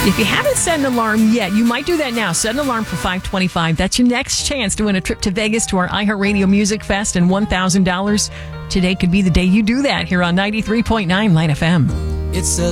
If you haven't set an alarm yet, you might do that now. Set an alarm for 5:25. That's your next chance to win a trip to Vegas to our iHeartRadio Music Fest and $1,000. Today could be the day you do that here on 93.9 Light FM. It's a